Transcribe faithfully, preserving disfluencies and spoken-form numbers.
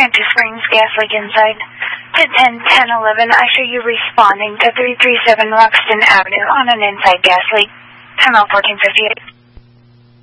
Empty Springs gas leak inside. ten ten ten eleven, I show you responding to three three seven Ruxton Avenue on an inside gas leak. Time out fourteen fifty-eight.